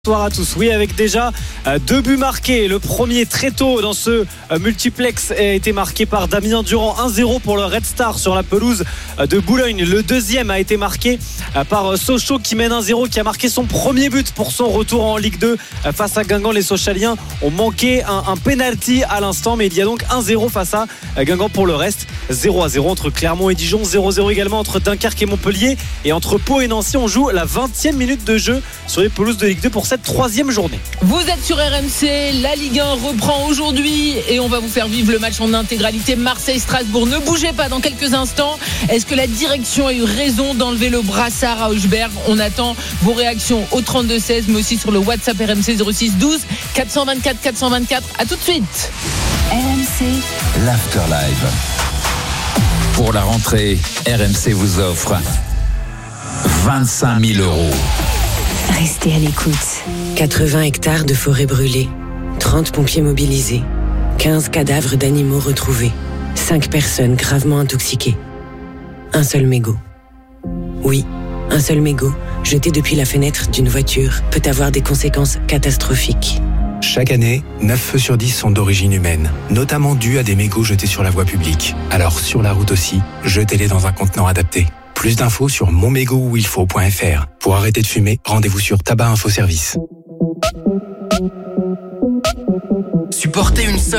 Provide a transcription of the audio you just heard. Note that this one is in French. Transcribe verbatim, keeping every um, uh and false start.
Bonsoir à tous. Oui, avec déjà euh, deux buts marqués. Le premier très tôt dans ce euh, multiplex a été marqué par Damien Durand, un zéro pour le Red Star sur la pelouse euh, de Boulogne. Le deuxième a été marqué euh, par euh, Sochaux qui mène un zéro, qui a marqué son premier but pour son retour en Ligue deux euh, face à Guingamp. Les Sochaliens ont manqué un, un penalty à l'instant, mais il y a donc un zéro face à euh, Guingamp. Pour le reste, zéro à zéro entre Clermont et Dijon, zéro zéro également entre Dunkerque et Montpellier, et entre Pau et Nancy. On joue la vingtième minute de jeu sur les pelouses de Ligue deux pour cette troisième journée. Vous êtes sur R M C, la Ligue un reprend aujourd'hui et on va vous faire vivre le match en intégralité. Marseille-Strasbourg, ne bougez pas dans quelques instants. Est-ce que la direction a eu raison d'enlever le brassard à Hochberg? On attend vos réactions au trente-deux seize, mais aussi sur le WhatsApp R M C zéro six douze quatre cent vingt-quatre quatre cent vingt-quatre. À tout de suite. R M C l'Afterlive. Pour la rentrée, R M C vous offre vingt-cinq mille euros. Restez à l'écoute. quatre-vingts hectares de forêt brûlée, trente pompiers mobilisés, quinze cadavres d'animaux retrouvés, cinq personnes gravement intoxiquées. Un seul mégot. Oui, un seul mégot, jeté depuis la fenêtre d'une voiture, peut avoir des conséquences catastrophiques. Chaque année, neuf feux sur dix sont d'origine humaine, notamment dus à des mégots jetés sur la voie publique. Alors sur la route aussi, jetez-les dans un contenant adapté. Plus d'infos sur mon mégot où il faut point f r. Pour arrêter de fumer, rendez-vous sur Tabac Info Service. Supporter une seule